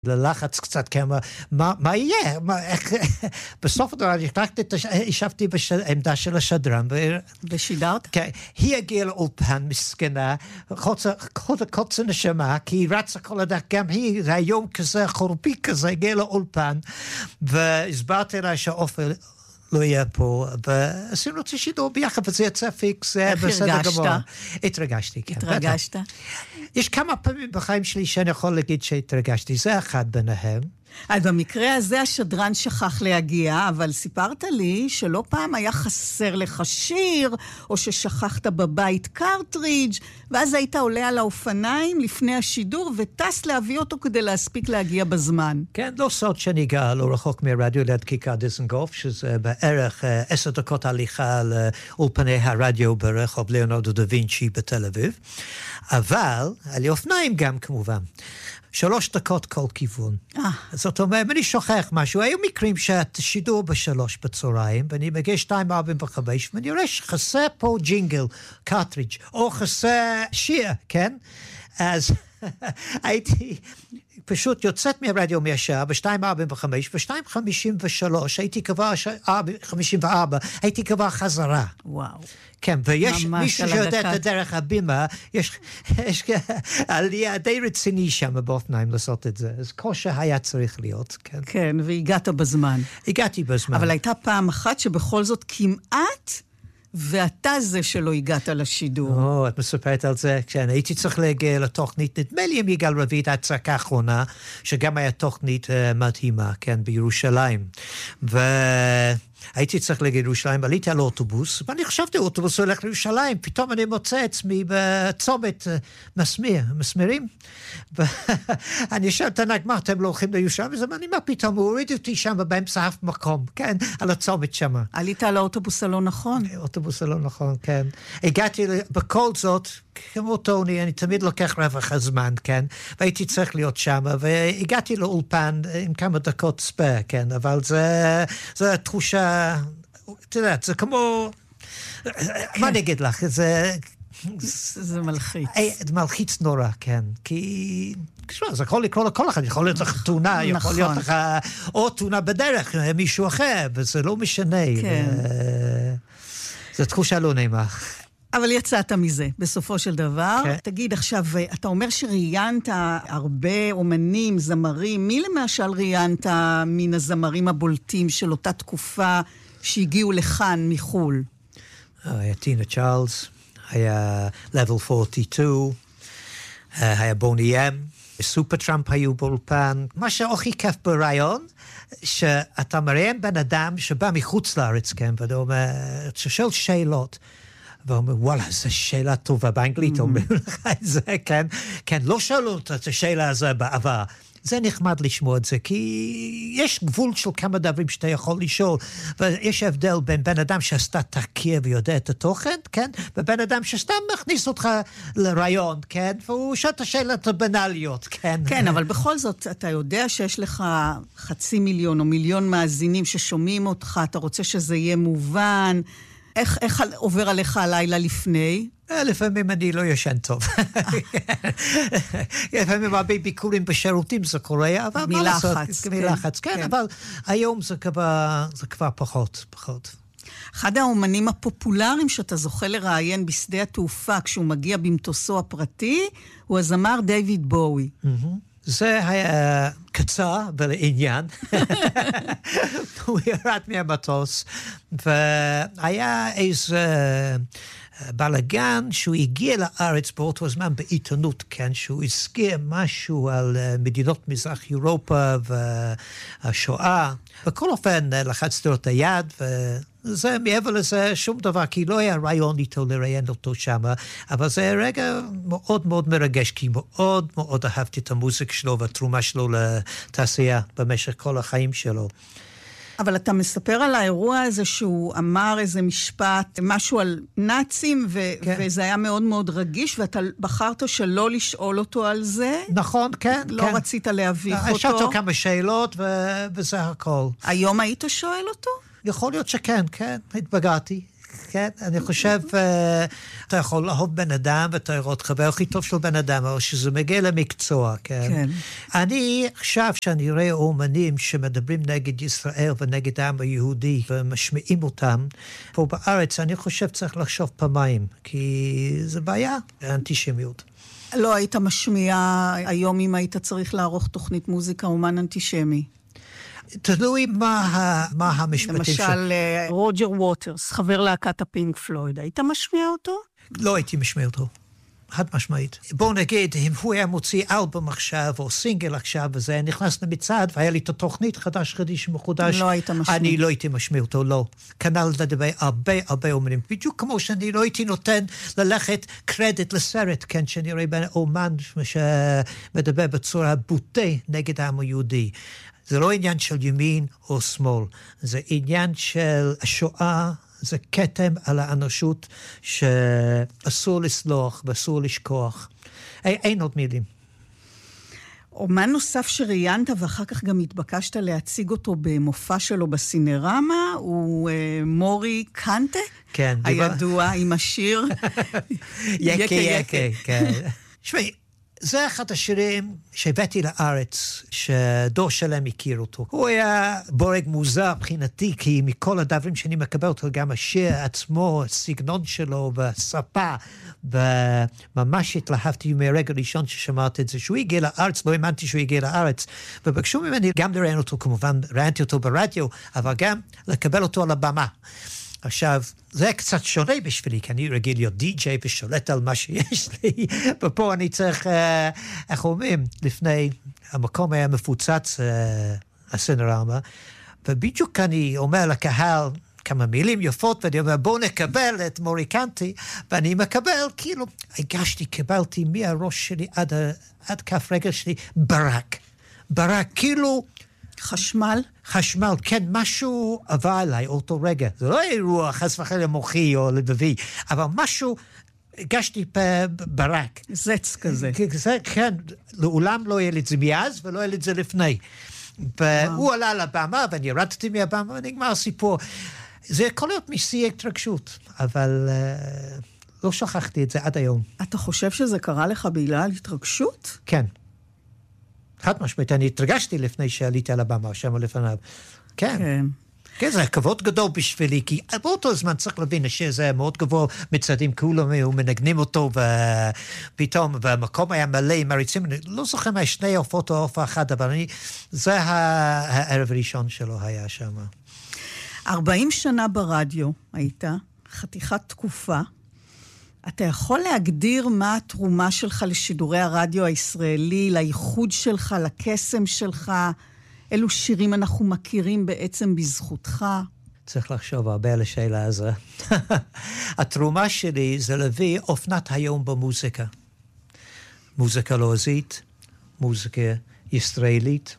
ללחץ קצת כמה, מה יהיה? בסוף הדבר, ישבתי בעמדה של השדרן. ושידרת? כן, היא הגיעה לאולפן מסכנה, קוצה נשמה, כי היא רצה כל הדרך, גם היא, זה היום כזה, חורפי כזה, הגיעה לאולפן, והסברתי לה שאופל לא יהיה פה, ועשינו את השידור ביחד, וזה יצא פיקס, איך הרגשת? התרגשתי, כן. התרגשת? יש כמה פעמים בחיים שלי שאני יכול להגיד שהתרגשתי, זה אחד ביניהם. אז במקרה הזה השדרן שכח להגיע, אבל סיפרת לי שלא פעם היה חסר לך שיר, או ששכחת בבית קרטריג', ואז היית עולה על האופניים לפני השידור, וטס להביא אותו כדי להספיק להגיע בזמן. כן, לא סוד שאני גר לא רחוק מהרדיו ליד כיכר דיזנגוף, שזה בערך 10 דקות הליכה לאולפני הרדיו ברחוב ליאונרדו דה וינצ'י בתל אביב, אבל על אופניים גם כמובן. 3 דקות כל כיוון. זאת אומרת, אני שוכח משהו. היו מקרים שהשידור ב3 בצהריים, ואני מגיע 2:45, ואני רואה שחסר פה ג'ינגל, קרטריג', או חסר שיר, כן? אז הייתי פשוט יוצאת מהרדיו מהשעה, ב-2:45, ב-2:53, הייתי כבר, 54, הייתי כבר חזרה. וואו. כן, ויש מישהו שיודע את הדרך הבימה, יש עלייה די רציני שם באופניים לעשות את זה, אז כושר היה צריך להיות, כן. כן, והגעת בזמן. הגעתי בזמן. אבל הייתה פעם אחת שבכל זאת כמעט, ואתה זה שלא הגעת לשידור. את מספרת על זה, כשאני הייתי צריך להגיע לתוכנית, נדמה לי עם יגאל רביד, ההצגה האחרונה, שגם היה תוכנית מדהימה, כן, בירושלים. הייתי צריך להגיד לירושלים, עליתי על אוטובוס, ואני חשבתי, אוטובוס הולך לירושלים, פתאום אני מוצא עצמי בצומת מסמירים, ואני שואל את הנהג, מה אתם לא הולכים לירושלים? אז אני מה פתאום, הוא הוריד אותי שם באמצע אף מקום, כן, על הצומת שם. עלית על האוטובוס הלא נכון? האוטובוס הלא נכון, כן. הגעתי, בכל זאת, כמו טוני, אני תמיד לוקח רווח הזמן, כן, והייתי צריך להיות שם, והגעתי לאולפן עם כמה דקות ספר, כן, אבל זה תחושה, אתה יודע, זה כמו, מה נגיד לך, זה מלחיץ. זה מלחיץ נורא, כן, כי זה יכול לקרוא לכל אחד, יכול להיות לך תאונה, יכול להיות לך או תאונה בדרך, מישהו אחר, וזה לא משנה. זו תחושה לא נעימה. אבל יצאת מזה, בסופו של דבר. תגיד, עכשיו, אתה אומר שראיינת הרבה אומנים, זמרים, מי למשל ראיינת מן הזמרים הבולטים של אותה תקופה שהגיעו לכאן מחול? היה טינה צ'ארלס, היה Level 42, היה בוני אם, סופר טראמפ היו באולפן. מה שהכי כיף ברעיון, שאתה מראיין בן אדם שבא מחוץ לארץ, כן, ואתה אומר, שואל שאלות, ואומר, וואלה, זו שאלה טובה באנגלית, אומר לך את זה, כן? כן, לא שאלו את השאלה הזו בעבר. זה נחמד לשמוע את זה, כי יש גבול של כמה דברים שאתה יכול לשאול, ויש הבדל בין בן אדם שעשתה תחקיר ויודע את התוכן, כן? ובן אדם שסתם מכניס אותך לרעיון, כן? והוא שואל את השאלות הבנאליות, כן? כן, אבל בכל זאת, אתה יודע שיש לך 500,000 או 1,000,000 מאזינים ששומעים אותך, אתה רוצה שזה יהיה מובן, איך עובר עליך הלילה לפני? לפעמים אני לא ישן טוב. לפעמים הרבה ביקורים בשירותים זה קורה, אבל מלחץ. מלחץ, כן, אבל היום זה כבר פחות. אחד האומנים הפופולריים שאתה זוכה לראיין בשדה התעופה כשהוא מגיע במטוסו הפרטי, הוא הזמר דיוויד בואי. זה היה קצר ולעניין. הוא ירד מהמטוס, והיה איזה בלגן שהוא הגיע לארץ באותו זמן בעיתונות, כן, שהוא הזכיר משהו על מדינות מזרח אירופה והשואה. בכל אופן לחצתי לו את היד, וזה מעבר לזה שום דבר, כי לא היה רעיון איתו לראיין אותו שם, אבל זה רגע מאוד מאוד מרגש, כי מאוד מאוד אהבתי את המוזיקה שלו והתרומה שלו לתעשייה במשך כל החיים שלו. אבל אתה מספר על האירוע הזה שהוא אמר איזה משפט, משהו על נאצים, וזה היה מאוד מאוד רגיש, ואתה בחרת שלא לשאול אותו על זה. נכון, כן. לא רצית להביך אותו. שאלתי כמה שאלות, וזה הכל. היום היית שואל אותו? יכול להיות שכן, כן, התבגרתי. כן? אני חושב, אתה יכול לאהוב בן אדם, ואתה לראות חבר הכי טוב של בן אדם, אבל שזה מגיע למקצוע, כן? כן. אני חושב שאני רואה אומנים שמדברים נגד ישראל ונגד העם היהודי, ומשמיעים אותם פה בארץ, אני חושב צריך לחשוב פעמיים, כי זה בעיה, האנטישמיות. לא היית משמיע היום אם היית צריך לערוך תוכנית מוזיקה אומן אנטישמי. תלוי מה המשפטים למשל, רוג'ר ווטרס, חבר להקת הפינק פלויד, היית משמיע אותו? לא הייתי משמיע אותו. חד משמעית. בואו נגיד, אם הוא היה מוציא אלבום עכשיו, או סינגל עכשיו, וזה נכנס למצעד, והיה לי את התוכנית חדש מחודש, לא היית משמיע. אני לא הייתי משמיע אותו, לא. כנ"ל לדבר הרבה אומנים. בדיוק כמו שאני לא הייתי נותן ללכת קרדיט לסרט, כן, שאני רואה בין אומן שמדבר בצורה בוטה נגד העם היהודי. זה לא עניין של ימין או שמאל, זה עניין של השואה, זה כתם על האנושות שאסור לסלוח ואסור לשכוח. אין עוד מילים. אומן נוסף שראיינת ואחר כך גם התבקשת להציג אותו במופע שלו בסינרמה, הוא מורי קנטה, כן, הידוע עם השיר יקה יקה. כן. שמי, זה אחד השירים שהבאתי לארץ, שדור שלם הכיר אותו. הוא היה בורג מוזר מבחינתי, כי מכל הדברים שאני מקבל אותו, גם השיר עצמו, הסגנון שלו, והשפה, וממש התלהבתי מהרגע הראשון ששמעתי את זה. שהוא הגיע לארץ, לא האמנתי שהוא הגיע לארץ, ובקשו ממני גם לראיין אותו, כמובן, ראיינתי אותו ברדיו, אבל גם לקבל אותו על הבמה. עכשיו, זה קצת שונה בשבילי, כי אני רגיל להיות די-ג'יי ושולט על מה שיש לי, ופה אני צריך, איך אומרים, לפני, המקום היה מפוצץ, הסינרמה, ובדיוק אני אומר לקהל כמה מילים יפות, ואני אומר, בואו נקבל את מורי קנטה, ואני מקבל, כאילו, קיבלתי מהראש שלי עד כף רגל שלי, ברק, כאילו, חשמל, כן, משהו עבר אליי אותו רגע. זה לא אירוע חס וחלילה מוחי או לבבי, אבל משהו, הגשתי ברק. זץ כזה. כן, לעולם לא יהיה לי את זה מאז, ולא יהיה לי את זה לפני. והוא עלה לבמה, ואני ירדתי מהבמה, ונגמר הסיפור. זה יכול להיות משיא התרגשות, אבל לא שכחתי את זה עד היום. אתה חושב שזה קרה לך בגלל התרגשות? כן. חד משמעית, אני התרגשתי לפני שעליתי על הבמה, שם לפניו. כן. כן, זה כבוד גדול בשבילי, כי באותו זמן צריך להבין שזה מאוד גבוה מצעדים, כולם מנגנים אותו, ופתאום, והמקום היה מלא עם מריצים, אני לא זוכר מה שני הופעות או הופעה אחת, אבל זה הערב הראשון שלו היה שם. 40 שנה ברדיו הייתה, חתיכת תקופה, אתה יכול להגדיר מה התרומה שלך לשידורי הרדיו הישראלי, לייחוד שלך, לקסם שלך, אילו שירים אנחנו מכירים בעצם בזכותך? צריך לחשוב הרבה על השאלה הזו. התרומה שלי זה להביא אופנת היום במוזיקה. מוזיקה לועזית, מוזיקה ישראלית,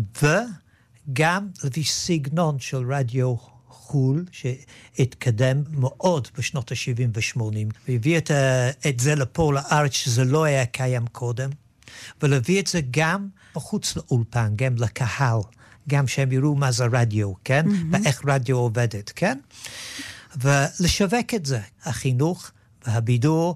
וגם להביא סגנון של רדיו חול, שהתקדם מאוד בשנות ה-70 ו-80, והביא את זה לפה לארץ, שזה לא היה קיים קודם, ולהביא את זה גם בחוץ לאולפן, גם לקהל, גם שהם יראו מה זה רדיו, כן? ואיך רדיו עובדת, כן? ולשווק את זה, החינוך והבידור,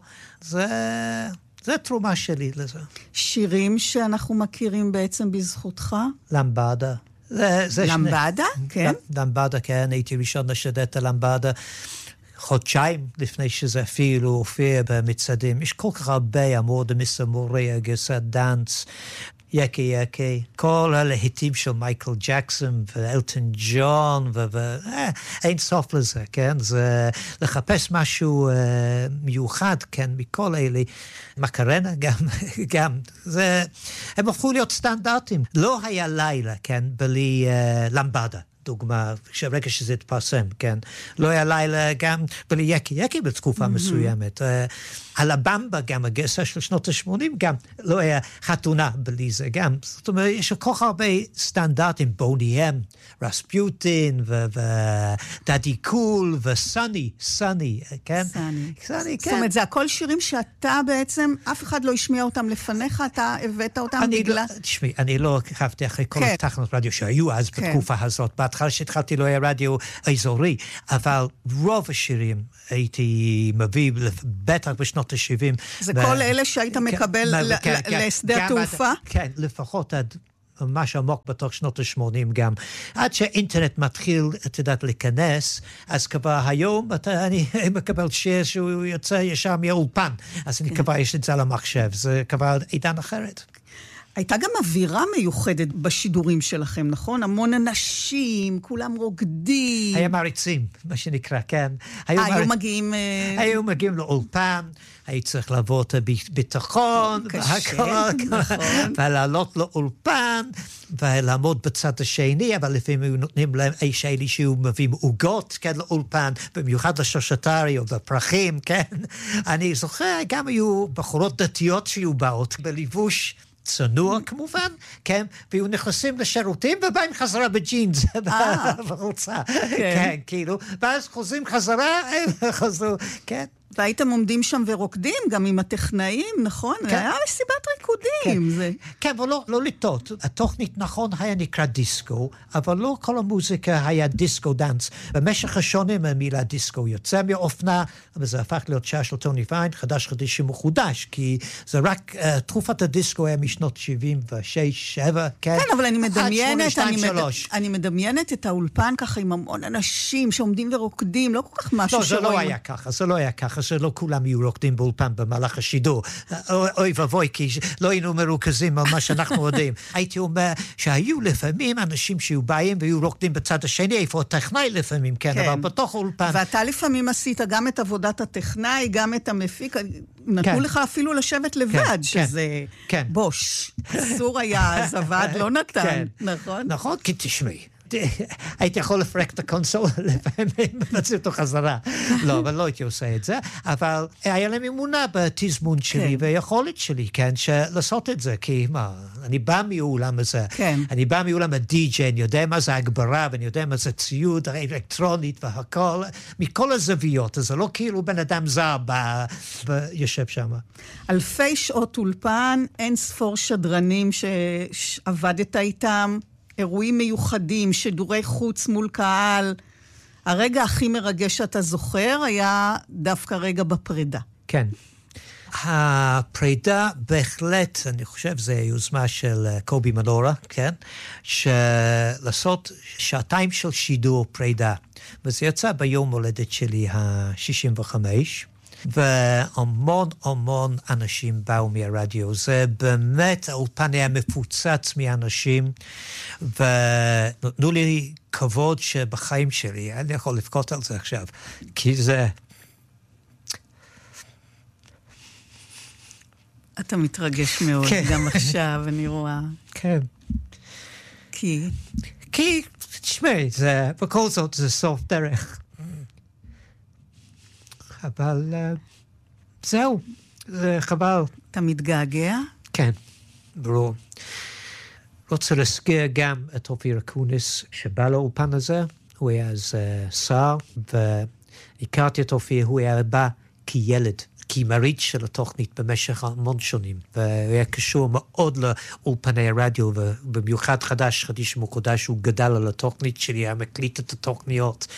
זה תרומה שלי לזה. שירים שאנחנו מכירים בעצם בזכותך? למבדה. למבדה? כן. למבדה, כן. הייתי ראשון לשדר את הלמבדה חודשיים לפני שזה אפילו הופיע במצעדים. יש כל כך הרבה, אמור דמיסה מוריה, גרסת דאנס, יקה יקה, כל הלהיטים של מייקל ג'קסון ואלטון ג'ון, אין סוף לזה, כן? זה לחפש משהו מיוחד, כן? מכל אלה, מקרנה גם, זה, הם הפכו להיות סטנדרטים. לא היה לילה, כן? בלי למבדה. דוגמה, רגע שזה התפרסם, כן? לא היה לילה גם בלי יקי בתקופה מסוימת. הלבמבה גם, הגרסה של שנות ה-80, גם לא היה חתונה בלי זה, גם. זאת אומרת, יש כל כך הרבה סטנדרטים, בוני-אם, רספיוטין, ודאדי קול, וסני, כן? סני, כן. זאת אומרת, זה הכל שירים שאתה בעצם, אף אחד לא השמיע אותם לפניך, אתה הבאת אותם בגלל... תשמעי, אני לא חפתי אחרי כל התחנות רדיו שהיו אז בתקופה הזאת, בהתחלה שהתחלתי לא היה רדיו אזורי, אבל רוב השירים הייתי מביא, בטח בשנות ה-70. זה כל אלה שהיית מקבל לשדה התעופה? כן, לפחות עד ממש עמוק בתוך שנות ה-80 גם. עד שהאינטרנט מתחיל, את יודעת, להיכנס, אז כבר היום אני מקבל שיר שהוא יוצא ישר מהאולפן, אז אני כבר יש את זה על המחשב, זה כבר עידן אחרת. הייתה גם אווירה מיוחדת בשידורים שלכם, נכון? המון אנשים, כולם רוקדים. היה מעריצים, מה שנקרא, כן. היו מגיעים לאולפן, היו צריך לעבור את הביטחון, ולעלות לאולפן, ולעמוד בצד השני, אבל לפעמים היו נותנים להם איש אלי שהוא מביא עוגות, כן, לאולפן, במיוחד לשושטרי או בפרחים, כן. אני זוכר, גם היו בחורות דתיות שהיו באות בליבוש, צנוע כמובן, כן, והיו נכנסים לשירותים ובאים חזרה בג'ינס, בחולצה, כן, כאילו, ואז חוזרים חזרה, חזרו, כן. והייתם עומדים שם ורוקדים, גם עם הטכנאים, נכון? כן. היה מסיבת ריקודים. כן, כן, אבל לא לטעות. התוכנית נכון היה נקרא דיסקו, אבל לא כל המוזיקה היה דיסקו דאנס. במשך השונים המילה דיסקו יוצא מאופנה, וזה הפך להיות שעה של טוני ויין, חדש מחודש, כי זה רק, תקופת הדיסקו היה משנות 76, 7, כן? כן, אבל אני מדמיינת את האולפן ככה עם המון אנשים שעומדים ורוקדים, לא כל כך משהו זה לא היה ככה, זה לא היה ככה, שלא כולם יהיו רוקדים באולפן במהלך השידור. אוי ובוי, כי לא היינו מרוכזים על מה שאנחנו יודעים. הייתי אומר שהיו לפעמים אנשים שהיו באים והיו רוקדים בצד השני, איפה הטכנאי לפעמים, כן, אבל בתוך האולפן. ואתה לפעמים עשית גם את עבודת הטכנאי, גם את המפיק, נתנו לך אפילו לשבת לבד, שזה בוש. אסור היה, אז הוועד לא נתן, נכון? נכון, כי תשמעי. הייתי יכול לפרק את הקונסול, לפעמים מבצעים אותו חזרה. לא, אבל לא הייתי עושה את זה, אבל היה להם אמונה בתזמון שלי ויכולת שלי, כן, לעשות את זה, כי מה, אני בא מעולם הזה, אני בא מעולם הדי-ג'יי, אני יודע מה זה הגברה, ואני יודע מה זה ציוד, האלקטרונית והכל, מכל הזוויות, אז זה לא כאילו בן אדם זר יושב שם. אלפי שעות אולפן, אין ספור שדרנים שעבדת איתם, אירועים מיוחדים, שידורי חוץ מול קהל. הרגע הכי מרגש שאתה זוכר היה דווקא רגע בפרידה. כן. הפרידה בהחלט, אני חושב, זה יוזמה של קובי מנורה, כן? לעשות 2 של שידור פרידה. וזה יצא ביום הולדת שלי ה-65. והמון אנשים באו מהרדיו. זה באמת, האולפן היה מפוצץ מאנשים, ונתנו לי כבוד שבחיים שלי, אני יכול לבכות על זה עכשיו, כי זה... אתה מתרגש מאוד, גם עכשיו, אני רואה. כן. כי, תשמעי, בכל זאת זה סוף דרך. אבל זהו, זה חבל. אתה מתגעגע? כן, ברור. רוצה להזכיר גם את אופיר אקוניס שבא לאולפן הזה, הוא היה אז שר, והכרתי את אופיר, הוא היה בא כילד, כמריץ של התוכנית במשך המון שנים, והוא היה קשור מאוד לאולפני הרדיו, ובמיוחד חדש מחודש, הוא גדל על התוכנית שלי, היה מקליט את התוכניות,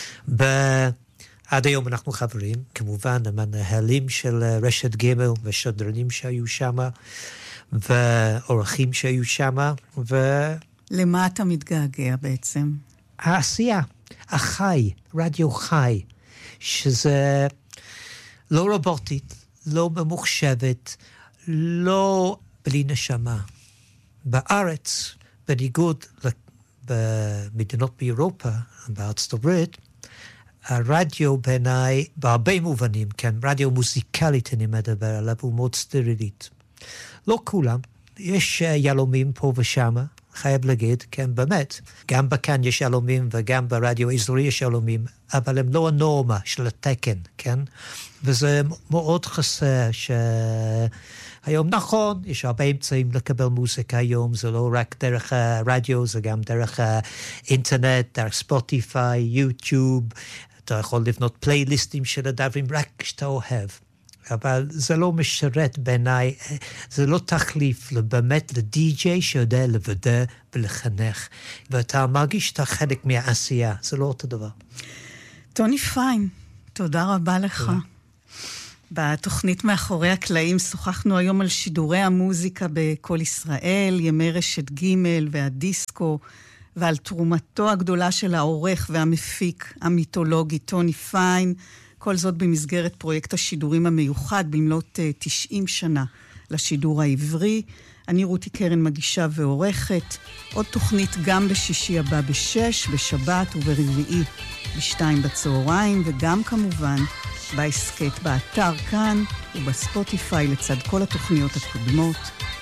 עד היום אנחנו חברים, כמובן, המנהלים של רשת ג' ושדרנים שהיו שם, ואורחים שהיו שם, למה אתה מתגעגע בעצם? העשייה, החי, רדיו חי, שזה לא רובוטית, לא ממוחשבת, לא בלי נשמה. בארץ, בניגוד במדינות באירופה, בארצות הברית, הרדיו בעיניי, בהרבה מובנים, כן, רדיו מוזיקלית אני מדבר עליו, הוא מאוד סטרילית. לא כולם, יש ילומים פה ושם, חייב להגיד, כן, באמת. גם בכאן יש ילומים וגם ברדיו האזורי יש ילומים, אבל הם לא הנורמה של התקן, כן? וזה מאוד חסר היום נכון, יש הרבה אמצעים לקבל מוזיקה היום, זה לא רק דרך הרדיו, זה גם דרך האינטרנט, דרך ספוטיפיי, יוטיוב, אתה יכול לבנות פלייליסטים של הדברים רק כשאתה אוהב. אבל זה לא משרת בעיניי, זה לא תחליף באמת לדי-ג'יי שיודע לוודא ולחנך, ואתה מרגיש שאתה חלק מהעשייה, זה לא אותו דבר. טוני פיין, תודה רבה לך. בתוכנית מאחורי הקלעים שוחחנו היום על שידורי המוזיקה בכל ישראל, ימי רשת ג' והדיסקו, ועל תרומתו הגדולה של העורך והמפיק המיתולוגי טוני פיין, כל זאת במסגרת פרויקט השידורים המיוחד במלאת 90 שנה לשידור העברי. אני רותי קרן מגישה ועורכת, עוד תוכנית גם בשישי הבא ב-6, בשבת וברביעי ב-2 בצהריים, וגם כמובן בהסקט באתר כאן ובספוטיפיי לצד כל התוכניות הקודמות.